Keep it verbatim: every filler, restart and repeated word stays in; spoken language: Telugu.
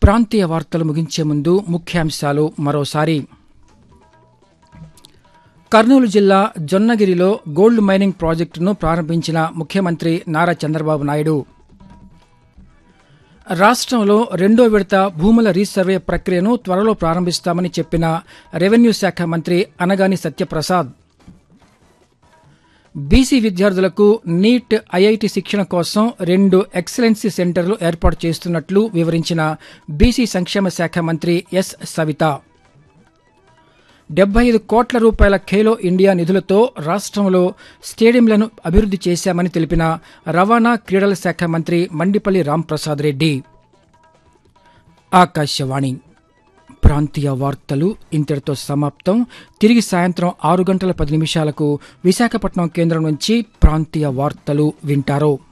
ప్రాంతీయ వార్తలు ముగించే ముందు ముఖ్యాంశాలు మరోసారి. కర్నూలు జిల్లా జొన్నగిరిలో గోల్డ్ మైనింగ్ ప్రాజెక్టును ప్రారంభించిన ముఖ్యమంత్రి నారా చంద్రబాబు నాయుడు. రాష్ట్రంలో రెండో విడత భూముల రీసర్వే ప్రక్రియను త్వరలో ప్రారంభిస్తామని చెప్పిన రెవెన్యూ శాఖ మంత్రి అనగాని సత్యప్రసాద్. బీసీ విద్యార్థులకు నీట్ ఐఐటి శిక్షణ కోసం రెండు ఎక్సలెన్సీ సెంటర్లు ఏర్పాటు చేస్తున్నట్లు వివరించిన బీసీ సంక్షేమ శాఖ మంత్రి ఎస్ సవిత. డెబ్బై ఐదు కోట్ల రూపాయల ఖేలో ఇండియా నిధులతో రాష్ట్రంలో స్టేడియంలను అభివృద్ది చేశామని తెలిపిన రవాణా క్రీడల శాఖ మంత్రి మండిపల్లి రాంప్రసాద్ రెడ్డి. ఆకాశవాణి ప్రాంతీయ వార్తలు ఇంతటితో సమాప్తం. తిరిగి సాయంత్రం ఆరు గంటల పది నిమిషాలకు విశాఖపట్నం కేంద్రం నుంచి ప్రాంతీయ వార్తలు వింటారు.